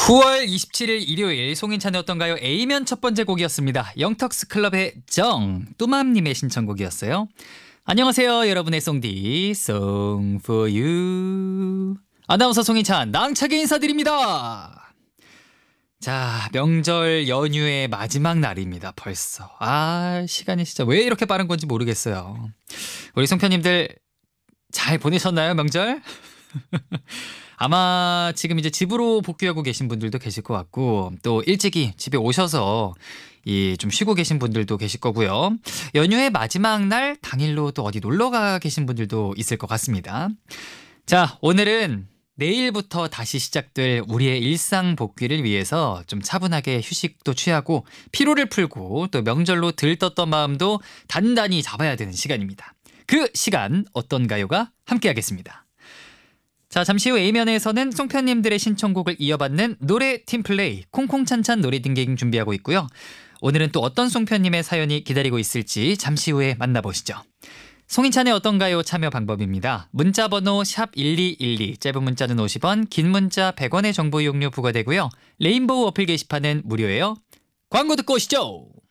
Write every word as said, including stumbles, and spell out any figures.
구월 이십칠일 일요일 송인찬의 어떤가요? A면 첫 번째 곡이었습니다. 영턱스 클럽의 정, 뚜맘님의 신청곡이었어요. 안녕하세요 여러분의 송디 Song for you 아나운서 송인찬 낭차게 인사드립니다. 자, 명절 연휴의 마지막 날입니다. 벌써 아 시간이 진짜 왜 이렇게 빠른 건지 모르겠어요. 우리 송편님들 잘 보내셨나요 명절? 아마 지금 이제 집으로 복귀하고 계신 분들도 계실 것 같고 또 일찍이 집에 오셔서 이 좀 쉬고 계신 분들도 계실 거고요. 연휴의 마지막 날 당일로 또 어디 놀러 가 계신 분들도 있을 것 같습니다. 자, 오늘은 내일부터 다시 시작될 우리의 일상 복귀를 위해서 좀 차분하게 휴식도 취하고 피로를 풀고 또 명절로 들떴던 마음도 단단히 잡아야 되는 시간입니다. 그 시간 어떤가요가 함께하겠습니다. 자, 잠시 후 A면에서는 송편님들의 신청곡을 이어받는 노래 팀플레이 콩콩찬찬 노래 딩갱 준비하고 있고요. 오늘은 또 어떤 송편님의 사연이 기다리고 있을지 잠시 후에 만나보시죠. 송인찬의 어떤가요 참여 방법입니다. 문자번호 샵 일이일이, 짧은 문자는 오십 원, 긴 문자 백 원의 정보 이용료 부과되고요. 레인보우 어플 게시판은 무료예요. 광고 듣고 오시죠.